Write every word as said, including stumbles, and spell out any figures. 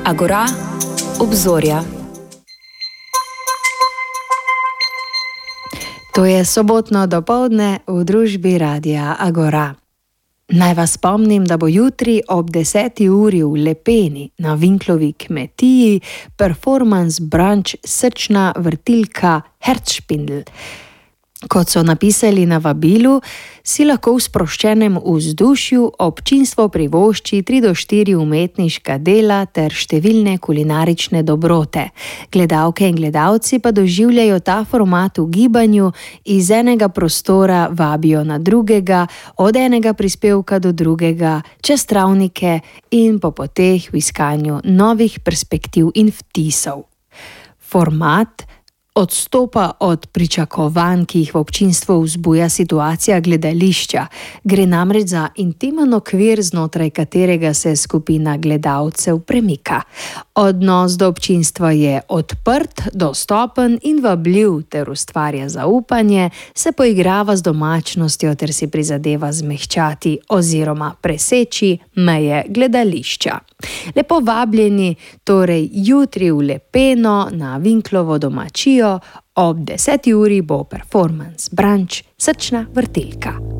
Agora, obzorja. To je sobotno dopoldne v družbi Radia Agora. Naj vas spomnim, da bo jutri ob deseti uri v Lepeni na Vinklovi kmetiji performance brunch Srčna vrtilka Herzspindel. Kot so napisali na vabilu, si lahko v sproščenem vzdušju občinstvo privošči tri do štiri umetniška dela ter številne kulinarične dobrote. Gledalke in gledalci pa doživljajo ta format v gibanju, iz enega prostora vabijo na drugega, od enega prispevka do drugega, čez travnike in po poteh v iskanju novih perspektiv in vtisov. Format odstopa od pričakovanj, ki jih v občinstvu vzbuja situacija gledališča. Gre namreč za intimen okvir, znotraj katerega se skupina gledalcev premika. Odnos do občinstva je odprt, dostopen in vabljiv ter ustvarja zaupanje, se poigrava z domačnostjo ter si prizadeva zmehčati oziroma preseči meje gledališča. Lepo vabljeni torej jutri v Lepeno na Vinklovo domačijo. Ob deseti uri bo performance brunch Srčna vrtilka.